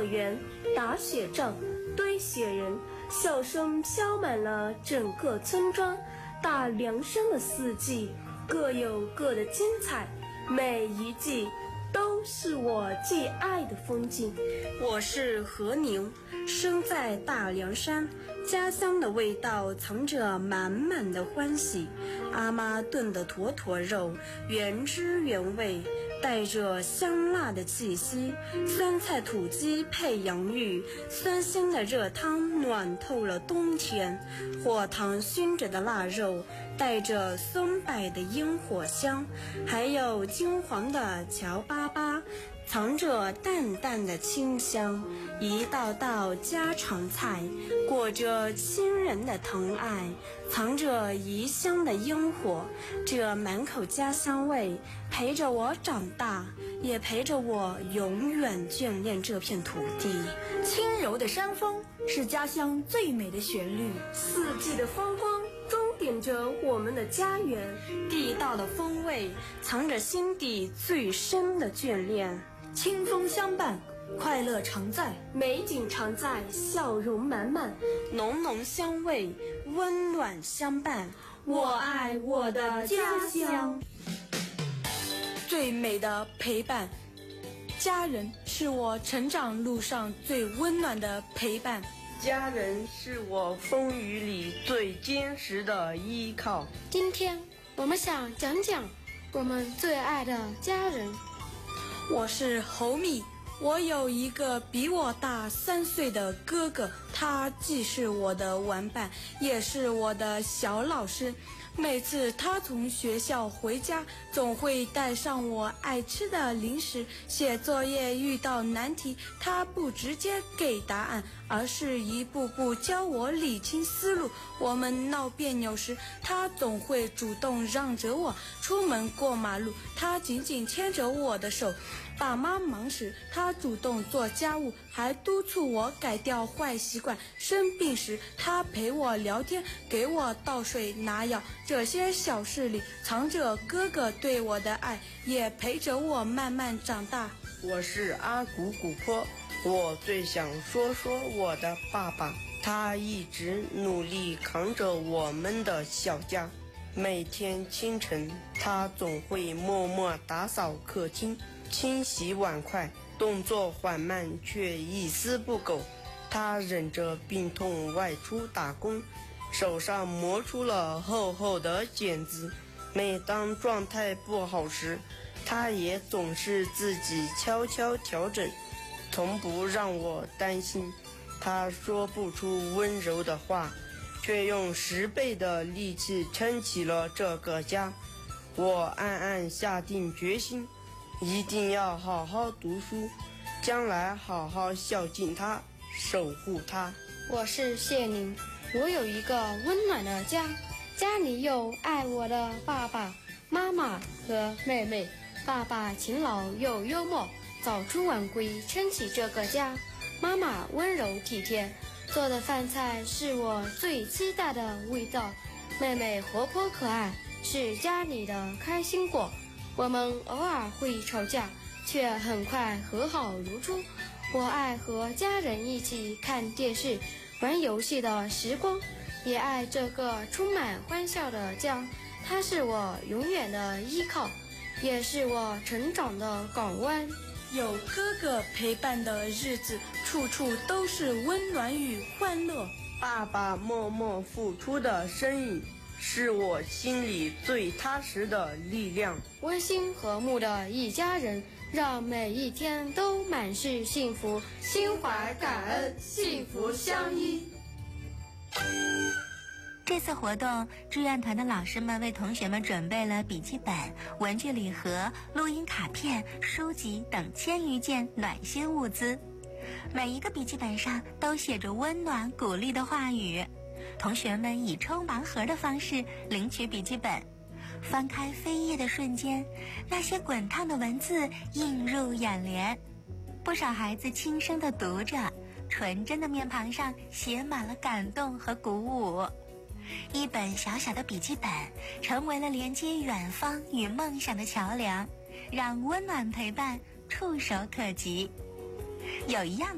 场员，打雪仗，堆雪人，笑声飘满了整个村庄。大凉山的四季各有各的精彩，每一季都是我最爱的风景。我是何宁，生在大凉山，家乡的味道藏着满满的欢喜。阿妈炖的坨坨肉，原汁原味，带着香辣的气息。酸菜土鸡配洋芋，酸腥的热汤暖透了冬天。火塘熏着的腊肉，带着松柏的烟火香，还有金黄的乔粑粑，藏着淡淡的清香。一道道家常菜，裹着亲人的疼爱，藏着异乡的烟火。这满口家乡味陪着我长大，也陪着我永远眷恋这片土地。 轻柔的山风是家乡最美的旋律， 四季的风光装点着我们的家园。地道的风味藏着心底最深的眷恋。 清风相伴，快乐常在， 美景常在，笑容满满，浓浓香味，温暖相伴。我爱我的家乡。 最美的陪伴，家人是我成长路上最温暖的陪伴。 家人是我风雨里最坚实的依靠。 今天我们想讲讲我们最爱的家人。 我是侯蜜，我有一个比我大3岁的哥哥，他既是我的玩伴，也是我的小老师。每次他从学校回家，总会带上我爱吃的零食。写作业遇到难题，他不直接给答案，而是一步步教我理清思路。我们闹别扭时，他总会主动让着我。出门过马路，他紧紧牵着我的手。爸妈忙时，他主动做家务，还督促我改掉坏习惯。生病时，他陪我聊天，给我倒水拿药。这些小事里藏着哥哥对我的爱，也陪着我慢慢长大。 我是阿古古坡，我最想说说我的爸爸，他一直努力扛着我们的小家。每天清晨，他总会默默打扫客厅，清洗碗筷，动作缓慢却一丝不苟。他忍着病痛外出打工，手上磨出了厚厚的茧子。每当状态不好时，他也总是自己悄悄调整，从不让我担心。他说不出温柔的话，却用10倍的力气撑起了这个家。我暗暗下定决心，一定要好好读书，将来好好孝敬他，守护他。 我是谢宁，我有一个温暖的家，家里有爱我的爸爸妈妈和妹妹。爸爸勤劳又幽默，早出晚归撑起这个家。妈妈温柔体贴，做的饭菜是我最期待的味道。妹妹活泼可爱，是家里的开心果。我们偶尔会吵架，却很快和好如初。我爱和家人一起看电视、玩游戏的时光，也爱这个充满欢笑的家。它是我永远的依靠，也是我成长的港湾。 有哥哥陪伴的日子，处处都是温暖与欢乐。 爸爸默默付出的身影，是我心里最踏实的力量。 温馨和睦的一家人，让每一天都满是幸福。 心怀感恩，幸福相依。 这次活动，志愿团的老师们为同学们准备了笔记本、文具礼盒、录音卡片、书籍等1000余件暖心物资。每一个笔记本上都写着温暖鼓励的话语。同学们以抽盲盒的方式领取笔记本，翻开扉页的瞬间，那些滚烫的文字映入眼帘。不少孩子轻声地读着，纯真的面庞上写满了感动和鼓舞。一本小小的笔记本成为了连接远方与梦想的桥梁，让温暖陪伴触手可及。有一样